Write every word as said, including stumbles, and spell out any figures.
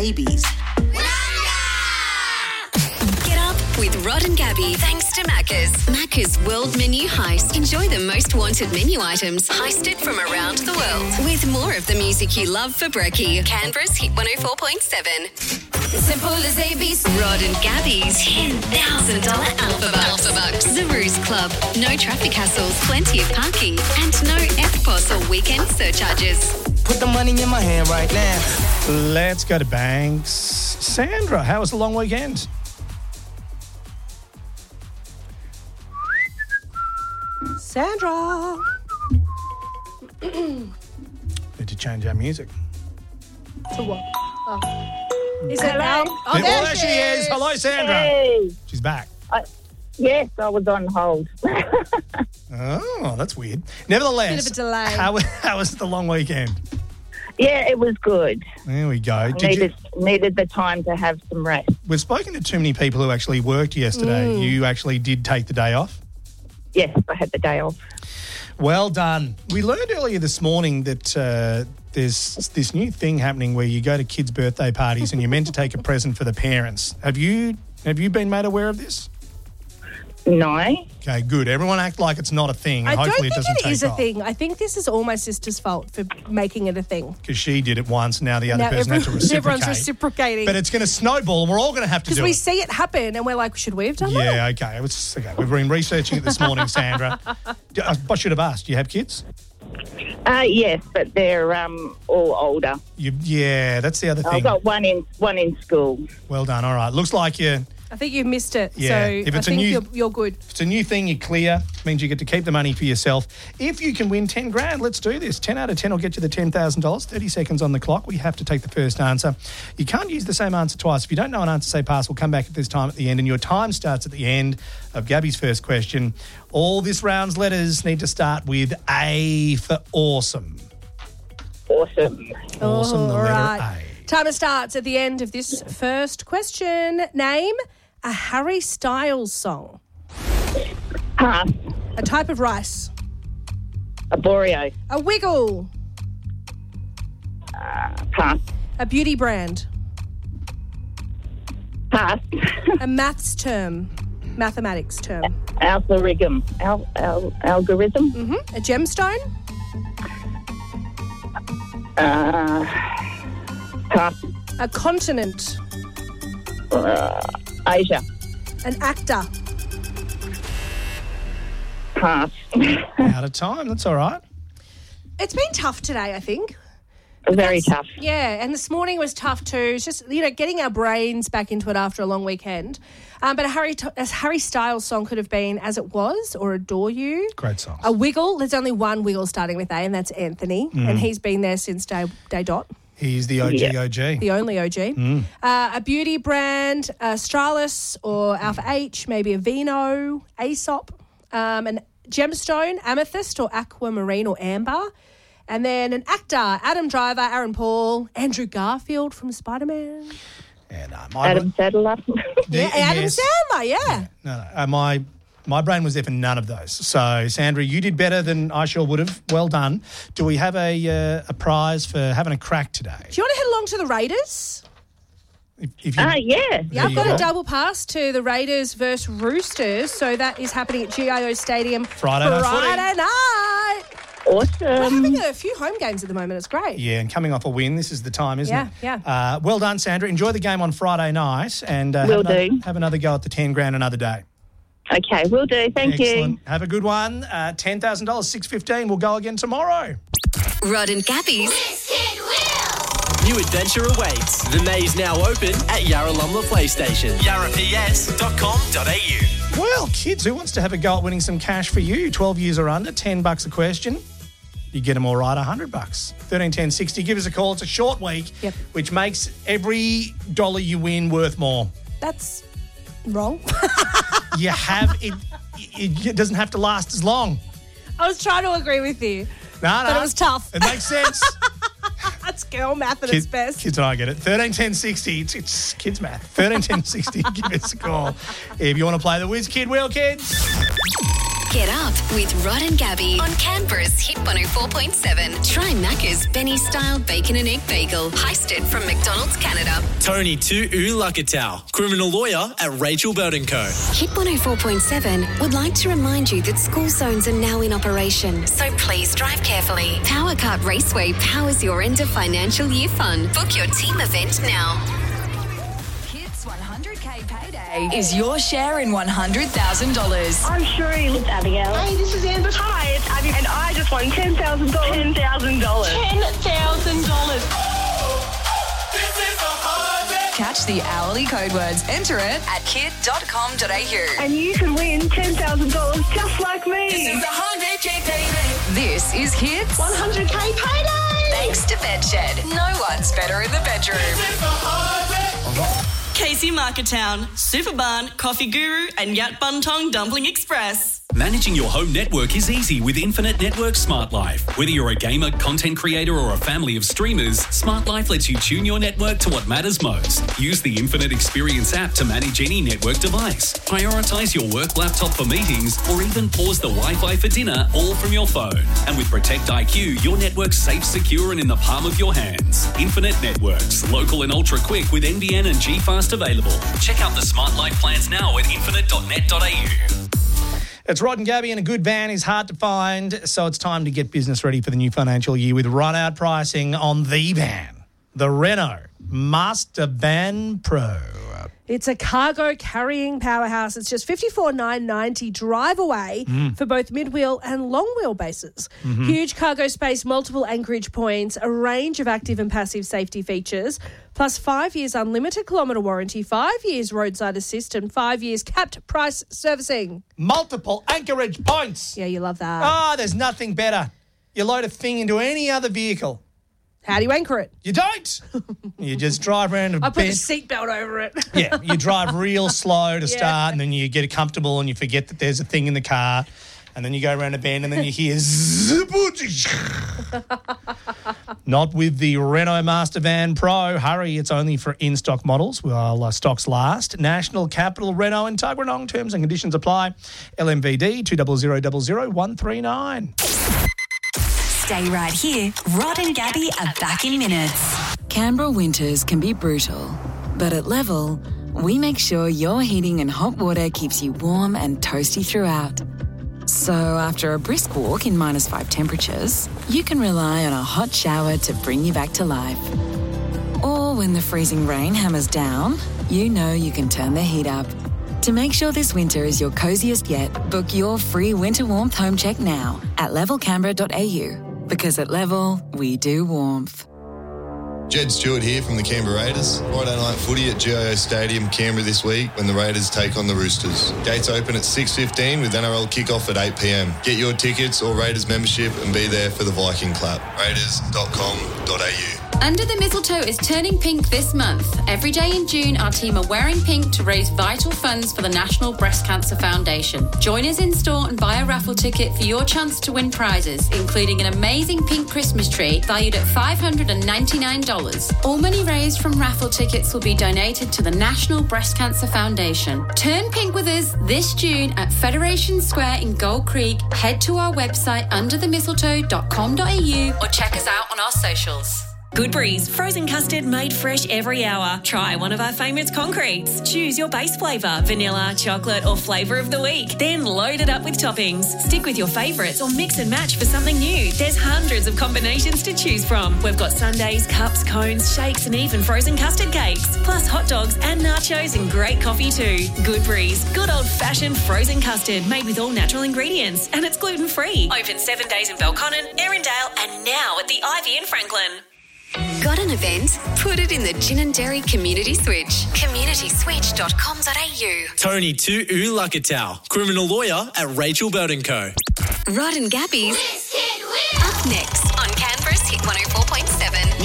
babies. Get up with Rod and Gabby thanks to Macca's. Macca's World Menu Heist. Enjoy the most wanted menu items heisted from around the world. With more of the music you love for brekkie. Canberra's Hit one oh four point seven. Simple as A B C. Rod and Gabby's ten thousand dollars Alpha Bucks. Alpha Bucks. The Ruse Club. No traffic hassles, plenty of parking, and no F P O S or weekend surcharges. Put the money in my hand right now. Let's go to Banks. Sandra, how was the long weekend? Sandra. Need to change our music. To what? Oh. Is it now? Oh, there, there, well, she, there she is. is. Hello, Sandra. Hey. She's back. I, yes, I was on hold. Oh, that's weird. Nevertheless, Bit of a delay. How, how was the long weekend? Yeah, it was good. There we go. Did needed, you, needed the time to have some rest. we've spoken to too many people who actually worked yesterday. Mm. You actually did take the day off. Yes, I had the day off. Well done. We learned earlier this morning that uh, there's this new thing happening where you go to kids' birthday parties and you're meant to take a present for the parents. Have you have you been made aware of this? No. Okay, good. Everyone act like it's not a thing. I And don't hopefully think it doesn't it take is a off. thing. I think this is all my sister's fault for making it a thing. Because she did it once, now the other Now person had to everyone- reciprocate. everyone's reciprocating. But it's going to snowball and we're all going to have to Because do we it. see it happen and we're like, should we have done that? Yeah, okay. It was, okay. We've been researching it this morning, Sandra. D- I should have asked. Do you have kids? Uh, yes, but they're um, all older. You, yeah, that's the other I've thing. got one in one in school. Well done. All right. Looks like you... I think you missed it. Yeah, So if it's I a think new- you're, you're good. If it's a new thing, you're clear. Means you get to keep the money for yourself. If you can win ten grand, let's do this. ten out of ten will get you the ten thousand dollars. thirty seconds on the clock. We have to take the first answer. You can't use the same answer twice. If you don't know an answer, say pass. We'll come back at this time at the end. And your time starts at the end of Gabby's first question. All this round's letters need to start with A for awesome. Awesome. Awesome, the All letter right. A. Timer starts at the end of this first question. Name a Harry Styles song. Pass. A type of rice. A Boreo. A wiggle. Uh, pass. A beauty brand. Pass. A maths term. Mathematics term. Algorithm. Al, al, algorithm. hmm A gemstone. Uh, pass. A continent. Uh, Asia. An actor. Pass. Out of time. That's all right. It's been tough today, I think. Very tough. Yeah, and this morning was tough too. It's just, you know, getting our brains back into it after a long weekend. Um, but a Harry, a Harry Styles song could have been As It Was or Adore You. Great songs. A wiggle. There's only one wiggle starting with A, and that's Anthony. Mm. And he's been there since day, day dot. He's the O G Yeah. O G. The only O G. Mm. Uh, a beauty brand, uh, Stralis or Alpha H, maybe a Vino, Aesop, um, an gemstone, amethyst or aquamarine or amber. And then an actor, Adam Driver, Aaron Paul, Andrew Garfield from Spider-Man. And uh, my Adam Sadler. Yeah, Adam yes. Sandler, yeah. No, no. Uh, my my brain was there for none of those. So, Sandra, you did better than I sure would have. Well done. Do we have a uh, a prize for having a crack today? Do you want to head along to the Raiders? If, if you, Ah, yeah. Yeah, I've you got go. a double pass to the Raiders versus Roosters. So that is happening at G I O Stadium Friday night footy. Friday night. We're Awesome. having a few home games at the moment. It's great. Yeah, and coming off a win, this is the time, isn't Yeah, it? yeah. Uh, well done, Sandra. Enjoy the game on Friday night, and uh, Will have, another, do. have another go at the ten grand another day. Okay, will do. Thank Excellent. you. Have a good one. Uh, ten thousand dollars, six fifteen. We'll go again tomorrow. Rod and Gabby's New adventure awaits. The maze now open at Yarralumla PlayStation. yarra p s dot com dot a u. Well, kids, who wants to have a go at winning some cash for you? twelve years or under, ten bucks a question. You get them all right, one hundred bucks. thirteen ten sixty. Give us a call. It's a short week, Yep. which makes every dollar you win worth more. That's wrong. You have it, it. It doesn't have to last as long. I was trying to agree with you. No, no. But it was tough. It makes sense. That's girl math at Kid- its best. Kids and I get it. thirteen ten sixty. It's, it's kids math. thirteen ten sixty. Give us a call if you want to play the Whiz Kid Wheel, kids. Get up with Rod and Gabby on Canberra's Hit one oh four point seven. Try Macca's Benny-style bacon and egg bagel, heisted from McDonald's Canada. Tony Tu'u Lakatau, criminal lawyer at Rachel Bird and Co. Hit one oh four point seven would like to remind you that school zones are now in operation, so please drive carefully. Power Kart Raceway powers your end of financial year fun. Book your team event now. Hits one hundred K Payday is your share in one hundred thousand dollars. I'm Sheree. It's Abigail. Hey, this is Amber. Hi, it's Abby, and I just won ten thousand dollars. ten thousand dollars. ten thousand dollars. Catch the hourly code words. Enter it at kid dot com dot a u. And you can win ten thousand dollars just like me. This is one hundred K Payday. This is Hits one hundred K Payday. thanks to Bedshed. No one's better in the bedroom. Casey Marketown, Superbarn, Coffee Guru and Yat Buntong Dumpling Express. Managing your home network is easy with Infinite Network Smart Life. Whether you're a gamer, content creator or a family of streamers, Smart Life lets you tune your network to what matters most. Use the Infinite Experience app to manage any network device. Prioritise your work laptop for meetings or even pause the Wi-Fi for dinner, all from your phone. And with Protect I Q, your network's safe, secure and in the palm of your hands. Infinite Networks, local and ultra quick with N B N and G-Fast available. Check out the Smart Life plans now at infinite dot net dot a u. It's Rod and Gabby, and a good van is hard to find, so it's time to get business ready for the new financial year with run-out pricing on the van, the Renault Master Van Pro. It's a cargo carrying powerhouse. It's just fifty-four thousand nine hundred ninety dollars drive away Mm. for both mid-wheel and long-wheel bases. Mhm. Huge cargo space, multiple anchorage points, a range of active and passive safety features, plus five years unlimited kilometre warranty, five years roadside assist and five years capped price servicing. Multiple anchorage points. Yeah, you love that. Ah, there's nothing better. You load a thing into any other vehicle. How do you anchor it? You don't. You just drive around a I put the bend. seatbelt over it. Yeah, you drive real slow to Yeah. start, and then you get comfortable and you forget that there's a thing in the car, and then you go around a bend and then you hear zip. Not with the Renault Master Van Pro. Hurry, it's only for in-stock models while uh, stocks last. National Capital Renault in Tuggeranong. Terms and conditions apply. L M V D two zero zero zero zero one three nine. Stay right here. Rod and Gabby are back in minutes. Canberra winters can be brutal, but at Level, we make sure your heating and hot water keeps you warm and toasty throughout. So after a brisk walk in minus five temperatures, you can rely on a hot shower to bring you back to life. Or when the freezing rain hammers down, you know you can turn the heat up. To make sure this winter is your coziest yet, book your free winter warmth home check now at level canberra dot a u. Because at Level, we do warmth. Jed Stewart here from the Canberra Raiders. Friday night footy at G I O Stadium, Canberra this week when the Raiders take on the Roosters. Gates open at six fifteen with N R L kickoff at eight p m. Get your tickets or Raiders membership and be there for the Viking clap. raiders dot com dot a u. Under the Mistletoe is turning pink this month. Every day in June, our team are wearing pink to raise vital funds for the National Breast Cancer Foundation. Join us in store and buy a raffle ticket for your chance to win prizes, including an amazing pink Christmas tree valued at five hundred ninety-nine dollars. All money raised from raffle tickets will be donated to the National Breast Cancer Foundation. Turn pink with us this June at Federation Square in Gold Creek. Head to our website under the mistletoe dot com dot a u or check us out on our socials. Good Breeze, frozen custard made fresh every hour. Try one of our favourite concretes. Choose your base flavour, vanilla, chocolate or flavour of the week. Then load it up with toppings. Stick with your favourites or mix and match for something new. There's hundreds of combinations to choose from. We've got sundaes, cups, cones, shakes and even frozen custard cakes. Plus hot dogs and nachos and great coffee too. Good Breeze, good old-fashioned frozen custard made with all natural ingredients. And it's gluten-free. Open seven days in Belconnen, Erindale and now at the Ivy in Franklin. Got an event? Put it in the Gin and Dairy Community Switch. community switch dot com dot a u. Tony Tu'u Lakatau, criminal lawyer at Rachel Bird and Co. Rod and Gabby's Up next on Canberra's Hit one oh four point seven.